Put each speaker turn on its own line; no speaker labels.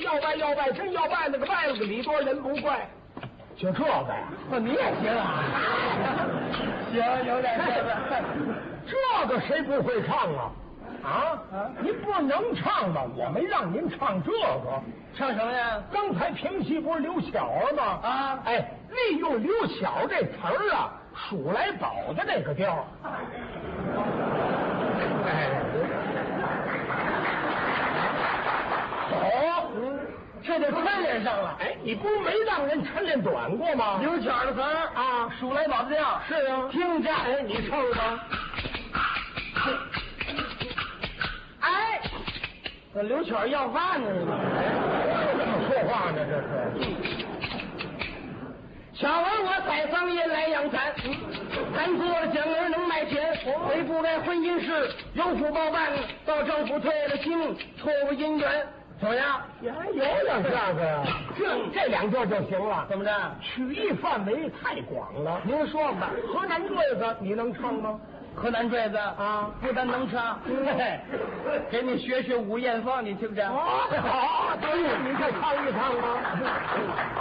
要拜要拜，真要拜那个拜了个礼多人不怪，就这个呀？
你也行啊？行，有点意思。
这个谁不会唱啊？你不能唱吗？我没让您唱这个，
唱什么呀？
刚才评戏不是刘巧儿吗？利用刘巧这词儿啊，数来宝的那个调。好，
这就抻连上了。
你不是没让人抻连短过吗？
刘巧的词儿
啊，
数来宝的调。
是啊，
听着，
你唱吧。
这刘巧要饭呢，
这么说话呢？这是。
巧儿我宰桑叶来养蚕，咱做了奖儿能卖钱，非不该婚姻事，有福报办，到政府退了亲，错误姻缘，怎么样？
也还有两下子呀，这两句就行了。
怎么着？
曲艺范围太广了。您说吧，河南坠子你能唱吗？
河南坠子啊，不但能唱，给你学学吴艳芳，你听不听？
好，等你再唱一唱吧。